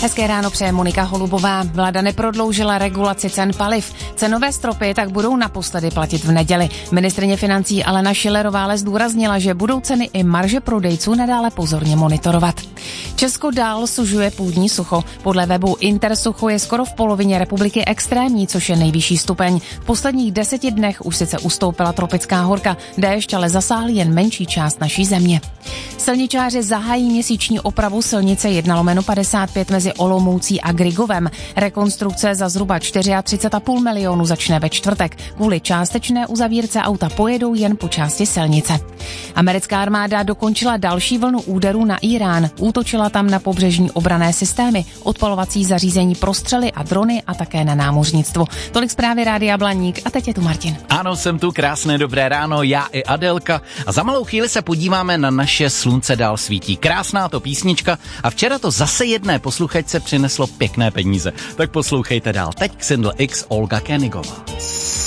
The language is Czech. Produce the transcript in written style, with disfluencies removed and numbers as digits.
Hezké ráno přeje Monika Holubová. Vláda neprodloužila regulaci cen paliv. Cenové stropy tak budou naposledy platit v neděli. Ministryně financí Alena Schillerová ale zdůraznila, že budou ceny i marže prodejců nadále pozorně monitorovat. Česko dál sužuje půdní sucho. Podle webu Intersucho je skoro v polovině republiky extrémní, což je nejvyšší stupeň. V posledních 10 dnech už sice ustoupila tropická horka, déšť ale zasáhl jen menší část naší země. Silničáři zahájí měsíční opravu silnice 1/55 mezi Olomoucí a Grigovem. Rekonstrukce za zhruba 34,5 milionu začne ve čtvrtek. Kvůli částečné uzavírce auta pojedou jen po části silnice. Americká armáda dokončila další vlnu úderů na Irán. Útočila tam na pobřežní obranné systémy, odpalovací zařízení pro střely a drony a také na námořnictvo. Tolik zprávy Rádia Blaník a teď je tu Martin. Ano, jsem tu, krásné dobré ráno, já i Adélka a za malou chvíli se podíváme na naše Slunce dál svítí. Krásná to písnička a včera to zase jedné posluchačce přineslo pěkné peníze. Tak poslouchejte dál. Teď Xindl X Olga Kenigová.